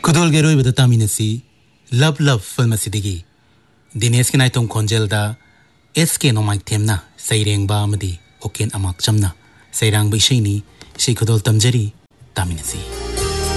खुदोल गेरोई बता तामिनसी love love film सिदिगी Dinesh के नाइतों खोंजेलदा S के नोमाइक थेमना सैरेंबा अमदी ओकेन अमाक चमना सैरांग बैशैनी शै खुदोल तमजरी तामिनसी